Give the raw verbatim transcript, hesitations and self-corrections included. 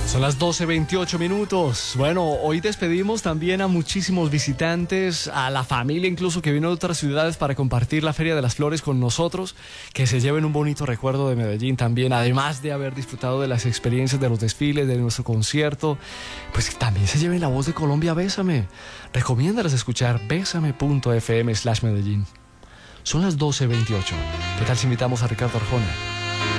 Son las doce veintiocho minutos. Bueno, hoy despedimos también a muchísimos visitantes, a la familia incluso que vino de otras ciudades para compartir la Feria de las Flores con nosotros, que se lleven un bonito recuerdo de Medellín también, además de haber disfrutado de las experiencias de los desfiles, de nuestro concierto, pues también se lleven la voz de Colombia Bésame. Recomiéndales escuchar bésame.fm slash Medellín. Son las doce veintiocho. ¿Qué tal si invitamos a Ricardo Arjona?